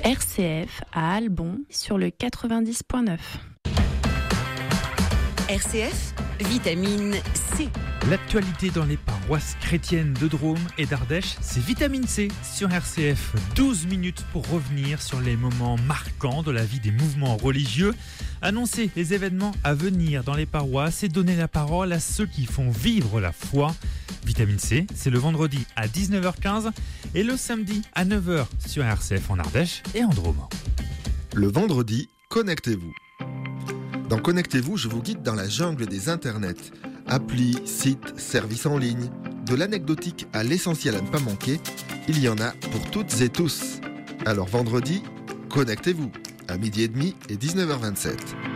RCF à Albon sur le 90.9. RCF, vitamine C. L'actualité dans les paroisses chrétiennes de Drôme et d'Ardèche, c'est Vitamine C sur RCF. 12 minutes pour revenir sur les moments marquants de la vie des mouvements religieux, annoncer les événements à venir dans les paroisses et donner la parole à ceux qui font vivre la foi. Vitamine C, c'est le vendredi à 19h15 et le samedi à 9h sur RCF en Ardèche et en Drôme. Le vendredi, connectez-vous. Dans Connectez-vous, je vous guide dans la jungle des internets. Applis, sites, services en ligne, de l'anecdotique à l'essentiel à ne pas manquer, il y en a pour toutes et tous. Alors vendredi, connectez-vous à 12h30 et 19h27.